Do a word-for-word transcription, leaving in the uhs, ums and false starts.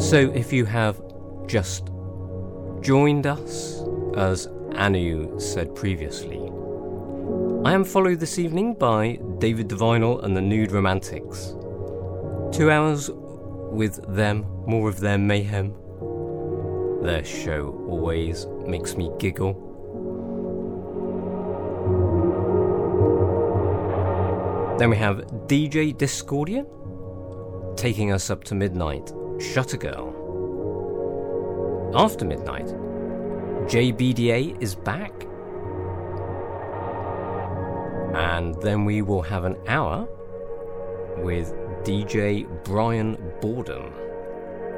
So if you have just joined us, as Anu said previously, I am followed this evening by David Divinal and the Nude Romantics. Two hours with them, more of their mayhem. Their show always makes me giggle. Then we have D J Discordian taking us up to midnight, Shutter Girl. After midnight, J B D A is back. And then we will have an hour with D J Brian Borden.